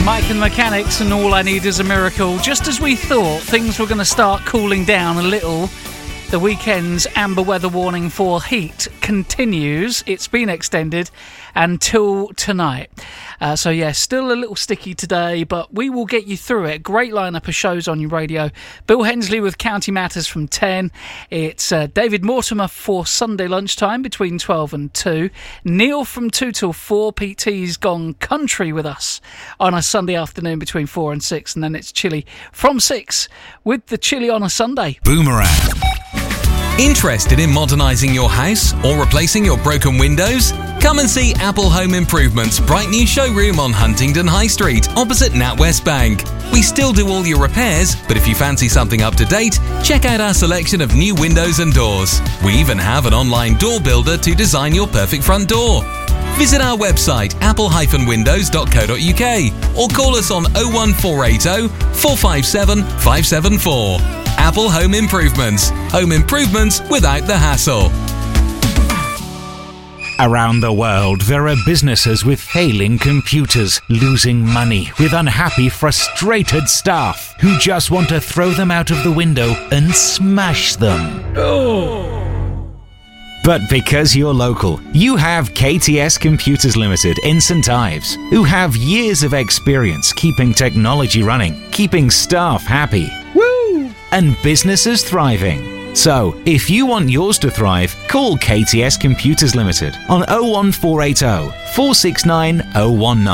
Mike and the Mechanics and All I Need Is a Miracle. Just as we thought things were going to start cooling down a little, the weekend's amber weather warning for heat continues. It's been extended until tonight. Still a little sticky today, but we will get you through it. Great lineup of shows on your radio. Bill Hensley with County Matters from 10. It's David Mortimer for Sunday lunchtime between 12 and 2. Neil from 2 till 4. Pete T's gone country with us on a Sunday afternoon between 4 and 6. And then it's Chili from 6 with the Chili on a Sunday. Boomerang. Interested in modernising your house or replacing your broken windows? Come and see Apple Home Improvement's bright new showroom on Huntingdon High Street, opposite NatWest Bank. We still do all your repairs, but if you fancy something up to date, check out our selection of new windows and doors. We even have an online door builder to design your perfect front door. Visit our website apple-windows.co.uk or call us on 01480 457 574. Apple Home Improvements. Home improvements without the hassle. Around the world, there are businesses with failing computers, losing money, with unhappy, frustrated staff who just want to throw them out of the window and smash them. But because you're local, you have KTS Computers Limited in St Ives, who have years of experience keeping technology running, keeping staff happy, and businesses thriving. So, if you want yours to thrive, call KTS Computers Limited on 01480 469 019.